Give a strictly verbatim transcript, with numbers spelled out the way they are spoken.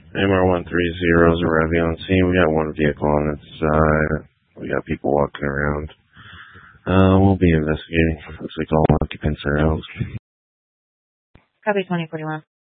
M R one thirty is arriving on scene. We got one vehicle on its side. We got people walking around. Uh, we'll be investigating. Looks like all occupants are out. Copy twenty forty-one.